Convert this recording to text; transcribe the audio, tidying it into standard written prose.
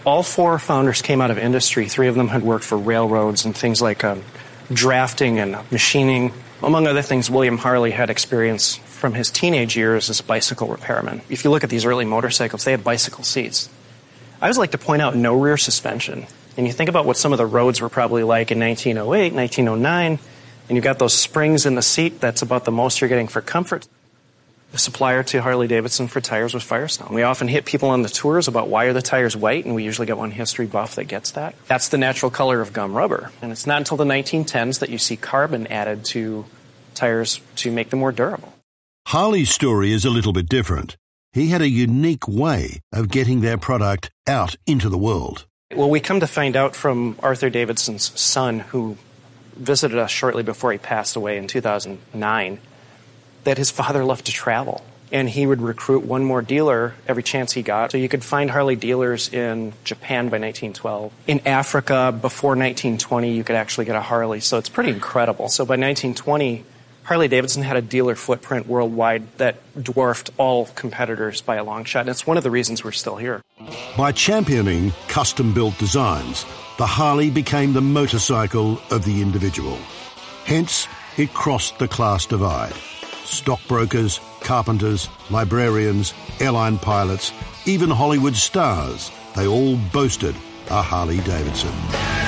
All four founders came out of industry. Three of them had worked for railroads and things like drafting and machining. Among other things, William Harley had experience from his teenage years as a bicycle repairman. If you look at these early motorcycles, they had bicycle seats. I always like to point out no rear suspension. And you think about what some of the roads were probably like in 1908, 1909, and you've got those springs in the seat. That's about the most you're getting for comfort. The supplier to Harley-Davidson for tires was Firestone. We often hit people on the tours about why are the tires white, and we usually get one history buff that gets that. That's the natural color of gum rubber. And it's not until the 1910s that you see carbon added to tires to make them more durable. Harley's story is a little bit different. He had a unique way of getting their product out into the world. Well, we come to find out from Arthur Davidson's son, who visited us shortly before he passed away in 2009, that his father loved to travel. And he would recruit one more dealer every chance he got. So you could find Harley dealers in Japan by 1912. In Africa, before 1920, you could actually get a Harley. So it's pretty incredible. So by 1920, Harley-Davidson had a dealer footprint worldwide that dwarfed all competitors by a long shot. And it's one of the reasons we're still here. By championing custom-built designs, the Harley became the motorcycle of the individual. Hence, it crossed the class divide. Stockbrokers, carpenters, librarians, airline pilots, even Hollywood stars, they all boasted a Harley-Davidson.